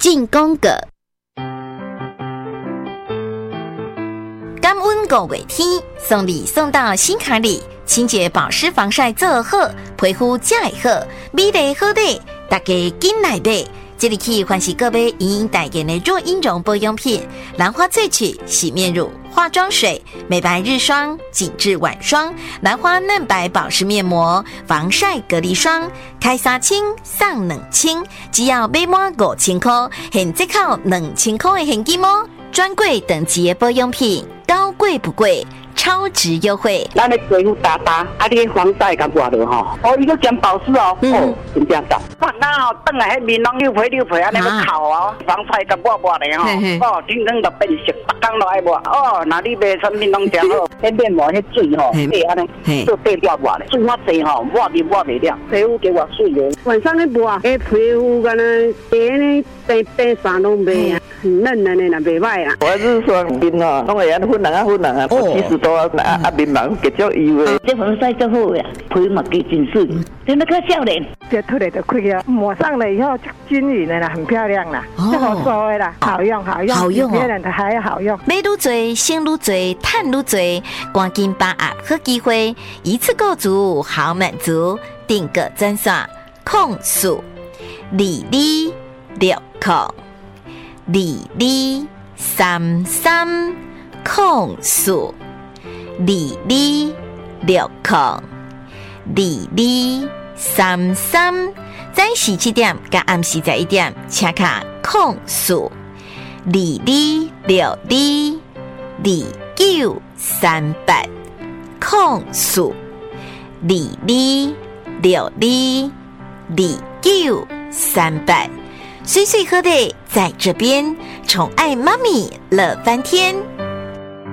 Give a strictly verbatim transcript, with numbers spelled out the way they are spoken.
进攻个。感恩五月天，送礼送到心坎里，清洁保湿防晒做好，皮肤才会好，美丽好丽，大家紧来买。这里起欢喜各位莹莹代言的若婴绒保养品，兰花萃取洗面乳、化妆水、美白日霜、紧致晚霜、兰花嫩白保湿面膜、防晒隔离霜，开三千送两千，只要买满五千块，现折扣两千块的现金哦！专柜等级的保养品，高贵不贵。超值优惠！ 咱的皮肤打打，啊，你防晒甲抹落吼，哦，伊个兼保湿哦，嗯、哦，真正赞。哇，那哦，等下迄面拢溜皮溜皮，安尼要烤哦，防晒甲抹抹的吼，哦，整整就变色，逐工都爱抹。哦，那你卖产品拢真好，迄面膜迄水吼，对安尼，做对掉抹的，水较济吼，抹就抹袂了，皮肤给我水的。晚上咧抹，迄皮肤敢若白呢，白白啥拢袂啊，很嫩的呢，那袂歹啊。 我是说面哦，拢会安粉红啊粉红啊，其实都啊啊面盲结足油的。 这防晒最好呀，皮肤嘛结真水，真那个少年。 这涂来就可以了，抹上了以后就均匀的啦，很漂亮啦，这好说的啦，好用好用， 好用哦， 别人的还好用。 买愈多，省愈多，赚愈多，赶紧把握好机会，一次购足好满足，订个专线控诉李李六控李李三三控诉李李六控李李三三，早时七点甲暗时十一点，请卡控诉李李六二二九三八控诉李李六二二九三八，岁岁喝的在这边，宠爱妈咪乐翻天。